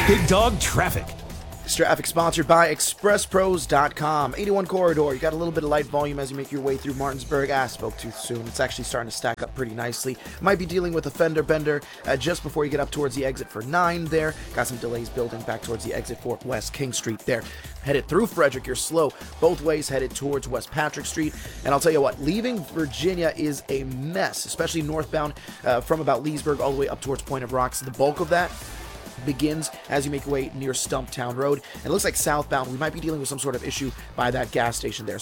Big Dog Traffic. This traffic sponsored by ExpressPros.com. 81 corridor. You got a little bit of light volume as you make your way through Martinsburg. Spoke too soon. It's actually starting to stack up pretty nicely. Might be dealing with a fender bender just before you get up towards the exit for 9 there. Got some delays building back towards the exit for West King Street there. Headed through Frederick, you're slow both ways, headed towards West Patrick Street. And I'll tell you what, leaving Virginia is a mess, especially northbound from about Leesburg all the way up towards Point of Rocks. The bulk of that begins as you make your way near Stumptown Road. And it looks like southbound, we might be dealing with some sort of issue by that gas station there.